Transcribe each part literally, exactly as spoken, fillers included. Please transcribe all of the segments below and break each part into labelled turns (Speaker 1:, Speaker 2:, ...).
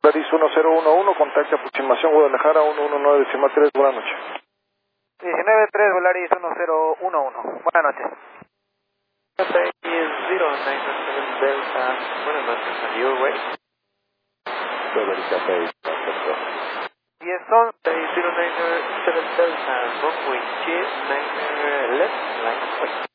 Speaker 1: Volaris uno cero uno uno, contacto aproximación Guadalajara uno uno nueve decimal tres, buenas noches.
Speaker 2: diecinueve tres, Volaris uno cero uno uno, buenas noches.
Speaker 3: cero nueve siete Delta, buenas noches, and your way.
Speaker 4: Beverly Café,
Speaker 2: diez once,
Speaker 3: cero nueve siete Delta, runway G nueve left, line of sight.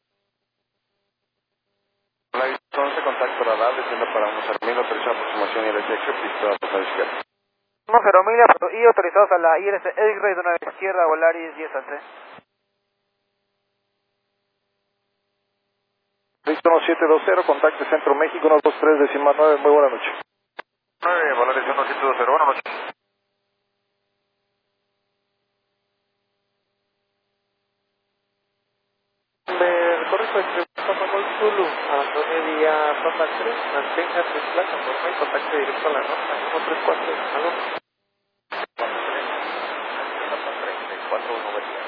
Speaker 1: Volaris once, contacto radar, desciendo para uno cero mil, autorización aproximación I L S X, pista a la izquierda.
Speaker 2: uno cero mil y autorizados a la I L S X-Ray de una izquierda, Volaris diez once.
Speaker 1: Listo, uno siete dos cero, contacto Centro México, uno dos tres decimal nueve, muy buenas noches.
Speaker 5: nueve, Volaris uno siete dos cero, buenas noches.
Speaker 3: Me recorre con el Papa Golf Zulu, abandone vía Papa tres, mantenga su plataforma y contacto directo a la nota, uno tres cuatro, aló.
Speaker 5: Papa treinta y cuatro, uno veinte.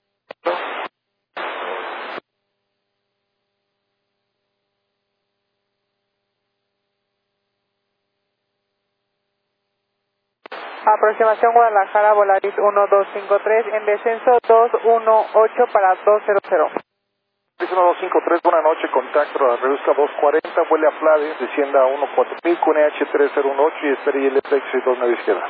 Speaker 2: Aproximación Guadalajara, Volaris uno dos cinco tres, en descenso dos uno ocho para dos cero cero.
Speaker 1: uno dos cinco tres, buenas noches, contacto, reduzca dos cuarenta, vuele a Flade, descienda a uno cuatro mil con E H tres cero uno ocho y espere I L S X dos nueve izquierda.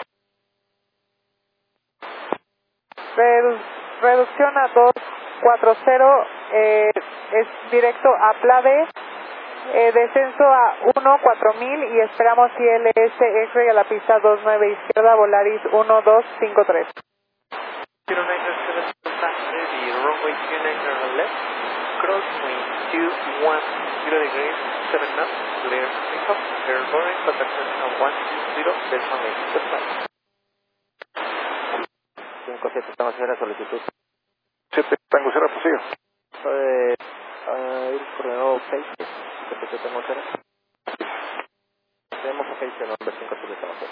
Speaker 2: Redu reducción a dos cuatro cero, eh, es directo a Plade, eh, descenso a uno cuatro mil y esperamos I L S X-Ray a la pista dos nueve izquierda, Volaris uno dos cinco tres.
Speaker 3: cero nueve siete Delta, heavy, runway G nueve left, crosswind two one zero degrees, seven knots, clear takeoff, airborne, contact a one two zero, decimal eight, goodbye.
Speaker 4: cinco siete, estamos haciendo la solicitud.
Speaker 1: siete, Tango Sierra, prosiga.
Speaker 4: Eh, uh, il coordinato seis, que tengo cero. Tenemos seis, no, cinco siete, estamos